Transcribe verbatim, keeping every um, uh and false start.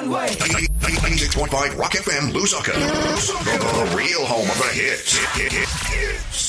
one way. ninety-six point five Rock F M, Lusaka. The real home of the hits.